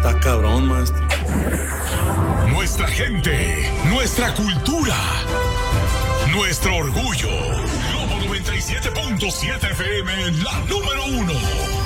Está cabrón, maestro. Nuestra gente, nuestra cultura, nuestro orgullo. Globo 97.7 FM, la número 1.